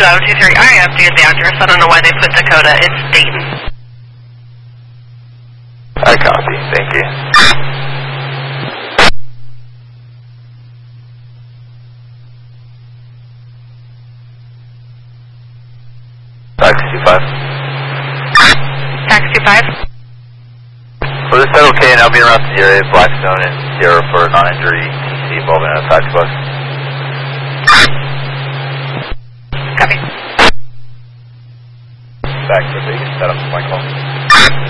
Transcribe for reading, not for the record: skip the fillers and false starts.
23. I updated the address. I don't know why they put Dakota. It's Dayton. I copy. Thank you. Taxi 5. Taxi 5. Well, this is okay, and I'll be around the area of Blackstone and Sierra for a non-injury TC involving a taxi bus. Copy. Back to the set up my call.